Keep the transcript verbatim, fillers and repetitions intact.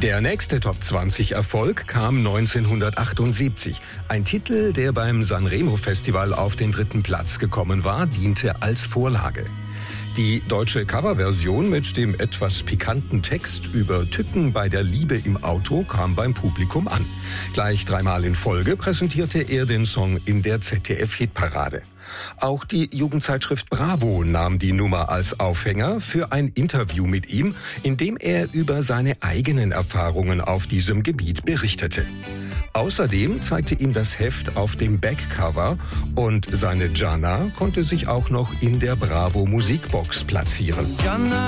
Der nächste Top zwanzig Erfolg kam neunzehnhundertachtundsiebzig. Ein Titel, der beim Sanremo Festival auf den dritten Platz gekommen war, diente als Vorlage. Die deutsche Coverversion mit dem etwas pikanten Text über Tücken bei der Liebe im Auto kam beim Publikum an. Gleich dreimal in Folge präsentierte er den Song in der Z D F-Hitparade. Auch die Jugendzeitschrift Bravo nahm die Nummer als Aufhänger für ein Interview mit ihm, in dem er über seine eigenen Erfahrungen auf diesem Gebiet berichtete. Außerdem zeigte ihm das Heft auf dem Backcover und seine Gianna konnte sich auch noch in der Bravo Musikbox platzieren.